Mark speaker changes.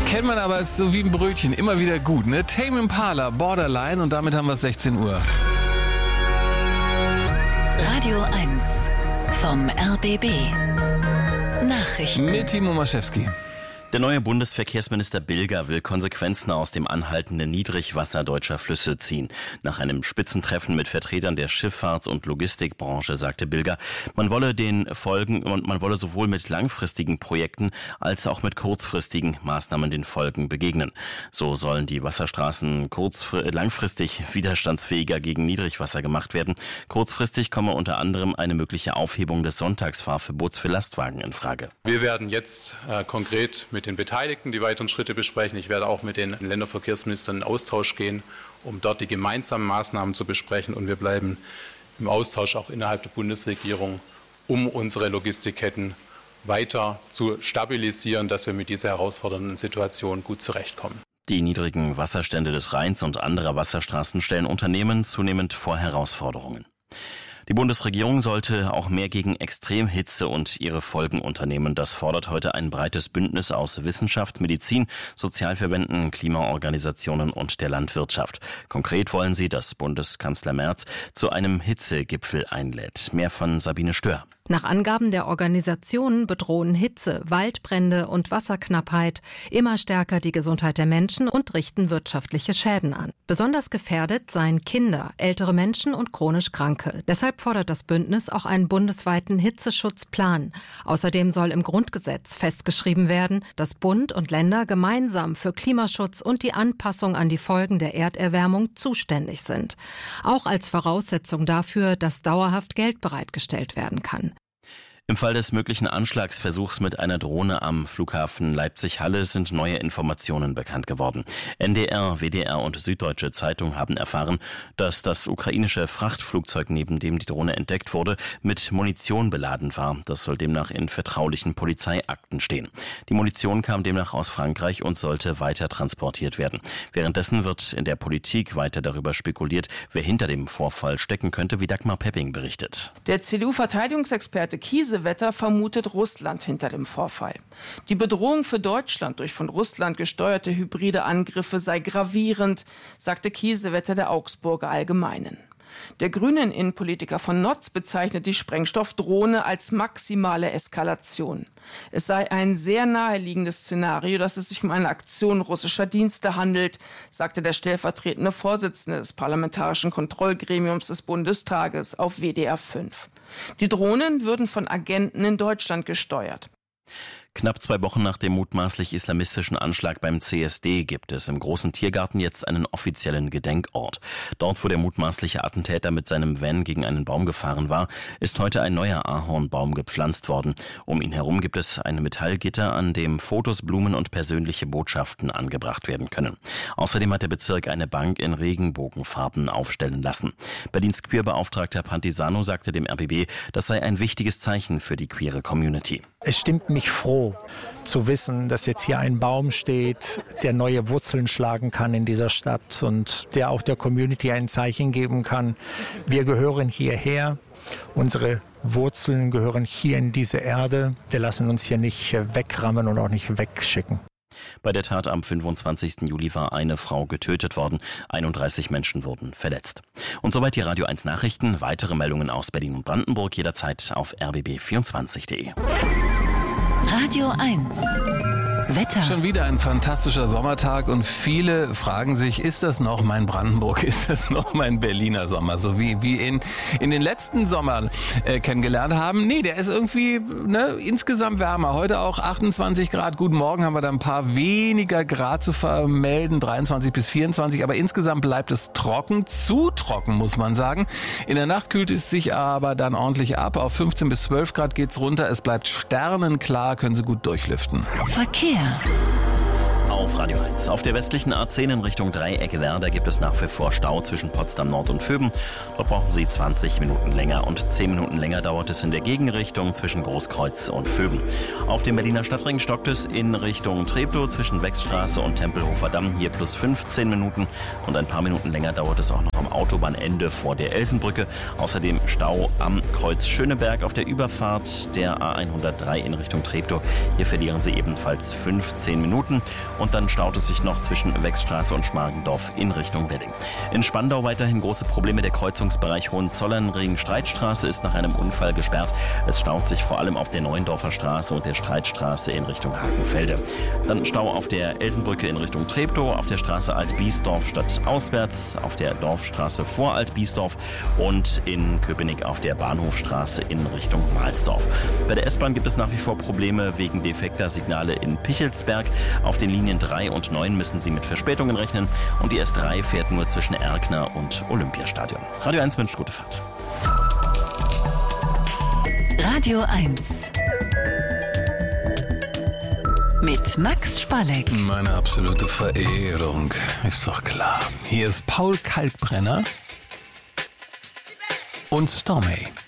Speaker 1: Kennt man aber, ist so wie ein Brötchen, immer wieder gut, ne? Tame Impala, Borderline, und damit haben wir es 16 Uhr.
Speaker 2: Radio 1 vom RBB. Nachrichten
Speaker 1: Mit Timo Maschewski.
Speaker 3: Der neue Bundesverkehrsminister Bilger will Konsequenzen aus dem anhaltenden Niedrigwasser deutscher Flüsse ziehen. Nach einem Spitzentreffen mit Vertretern der Schifffahrts- und Logistikbranche sagte Bilger, man wolle den Folgen und man wolle sowohl mit langfristigen Projekten als auch mit kurzfristigen Maßnahmen den Folgen begegnen. So sollen die Wasserstraßen langfristig widerstandsfähiger gegen Niedrigwasser gemacht werden. Kurzfristig komme unter anderem eine mögliche Aufhebung des Sonntagsfahrverbots für Lastwagen in Frage.
Speaker 4: Wir werden jetzt konkret mit den Beteiligten die weiteren Schritte besprechen. Ich werde auch mit den Länderverkehrsministern in Austausch gehen, um dort die gemeinsamen Maßnahmen zu besprechen. Und wir bleiben im Austausch auch innerhalb der Bundesregierung, um unsere Logistikketten weiter zu stabilisieren, dass wir mit dieser herausfordernden Situation gut zurechtkommen.
Speaker 3: Die niedrigen Wasserstände des Rheins und anderer Wasserstraßen stellen Unternehmen zunehmend vor Herausforderungen. Die Bundesregierung sollte auch mehr gegen Extremhitze und ihre Folgen unternehmen. Das fordert heute ein breites Bündnis aus Wissenschaft, Medizin, Sozialverbänden, Klimaorganisationen und der Landwirtschaft. Konkret wollen sie, dass Bundeskanzler Merz zu einem Hitzegipfel einlädt. Mehr von Sabine Stör.
Speaker 5: Nach Angaben der Organisationen bedrohen Hitze, Waldbrände und Wasserknappheit immer stärker die Gesundheit der Menschen und richten wirtschaftliche Schäden an. Besonders gefährdet seien Kinder, ältere Menschen und chronisch Kranke. Deshalb fordert das Bündnis auch einen bundesweiten Hitzeschutzplan. Außerdem soll im Grundgesetz festgeschrieben werden, dass Bund und Länder gemeinsam für Klimaschutz und die Anpassung an die Folgen der Erderwärmung zuständig sind. Auch als Voraussetzung dafür, dass dauerhaft Geld bereitgestellt werden kann.
Speaker 3: Im Fall des möglichen Anschlagsversuchs mit einer Drohne am Flughafen Leipzig-Halle sind neue Informationen bekannt geworden. NDR, WDR und Süddeutsche Zeitung haben erfahren, dass das ukrainische Frachtflugzeug, neben dem die Drohne entdeckt wurde, mit Munition beladen war. Das soll demnach in vertraulichen Polizeiakten stehen. Die Munition kam demnach aus Frankreich und sollte weiter transportiert werden. Währenddessen wird in der Politik weiter darüber spekuliert, wer hinter dem Vorfall stecken könnte, wie Dagmar Pepping berichtet.
Speaker 6: Der CDU-Verteidigungsexperte Kiesewetter vermutet Russland hinter dem Vorfall. Die Bedrohung für Deutschland durch von Russland gesteuerte hybride Angriffe sei gravierend, sagte Kiesewetter der Augsburger Allgemeinen. Der grünen Innenpolitiker von Notz bezeichnet die Sprengstoffdrohne als maximale Eskalation. Es sei ein sehr naheliegendes Szenario, dass es sich um eine Aktion russischer Dienste handelt, sagte der stellvertretende Vorsitzende des Parlamentarischen Kontrollgremiums des Bundestages auf WDR 5. Die Drohnen würden von Agenten in Deutschland gesteuert.
Speaker 3: Knapp 2 Wochen nach dem mutmaßlich islamistischen Anschlag beim CSD gibt es im Großen Tiergarten jetzt einen offiziellen Gedenkort. Dort, wo der mutmaßliche Attentäter mit seinem Van gegen einen Baum gefahren war, ist heute ein neuer Ahornbaum gepflanzt worden. Um ihn herum gibt es ein Metallgitter, an dem Fotos, Blumen und persönliche Botschaften angebracht werden können. Außerdem hat der Bezirk eine Bank in Regenbogenfarben aufstellen lassen. Berlins Queerbeauftragter Pantisano sagte dem RBB, das sei ein wichtiges Zeichen für die queere Community.
Speaker 7: Es stimmt mich froh, zu wissen, dass jetzt hier ein Baum steht, der neue Wurzeln schlagen kann in dieser Stadt und der auch der Community ein Zeichen geben kann. Wir gehören hierher, unsere Wurzeln gehören hier in diese Erde. Wir lassen uns hier nicht wegrammen und auch nicht wegschicken.
Speaker 3: Bei der Tat am 25. Juli war eine Frau getötet worden, 31 Menschen wurden verletzt. Und soweit die Radio 1 Nachrichten. Weitere Meldungen aus Berlin und Brandenburg jederzeit auf rbb24.de.
Speaker 2: Radio 1 Wetter.
Speaker 1: Schon wieder ein fantastischer Sommertag und viele fragen sich, ist das noch mein Brandenburg, ist das noch mein Berliner Sommer, so wie in den letzten Sommern kennengelernt haben. Nee, der ist irgendwie insgesamt wärmer. Heute auch 28 Grad. Guten Morgen haben wir da ein paar weniger Grad zu vermelden, 23 bis 24. Aber insgesamt bleibt es trocken, zu trocken muss man sagen. In der Nacht kühlt es sich aber dann ordentlich ab. Auf 15 bis 12 Grad geht's runter. Es bleibt sternenklar, können Sie gut durchlüften.
Speaker 2: Verkehr.
Speaker 3: Auf Radio 1. Auf der westlichen A10 in Richtung Dreieck-Werder gibt es nach wie vor Stau zwischen Potsdam Nord und Vöben. Dort brauchen Sie 20 Minuten länger und 10 Minuten länger dauert es in der Gegenrichtung zwischen Großkreuz und Vöben. Auf dem Berliner Stadtring stockt es in Richtung Treptow zwischen Wechsstraße und Tempelhofer Damm. Hier plus 15 Minuten und ein paar Minuten länger dauert es auch noch am Autobahnende vor der Elsenbrücke. Außerdem Stau am Kreuz Schöneberg auf der Überfahrt der A103 in Richtung Treptow. Hier verlieren Sie ebenfalls 15 Minuten. und dann staut es sich noch zwischen Wechsstraße und Schmargendorf in Richtung Wedding. In Spandau weiterhin große Probleme. Der Kreuzungsbereich Hohenzollern-Ring-Streitstraße ist nach einem Unfall gesperrt. Es staut sich vor allem auf der Neuendorfer Straße und der Streitstraße in Richtung Hakenfelde. Dann Stau auf der Elsenbrücke in Richtung Treptow, auf der Straße Alt-Biesdorf stadtauswärts, auf der Dorfstraße vor Alt-Biesdorf und in Köpenick auf der Bahnhofstraße in Richtung Mahlsdorf. Bei der S-Bahn gibt es nach wie vor Probleme wegen defekter Signale in Pichelsberg. Auf den Linien 3 und 9 müssen Sie mit Verspätungen rechnen und die S3 fährt nur zwischen Erkner und Olympiastadion. Radio 1 wünscht gute Fahrt.
Speaker 2: Radio 1 mit Max Spalleck.
Speaker 1: Meine absolute Verehrung, ist doch klar. Hier ist Paul Kalkbrenner und Stormy.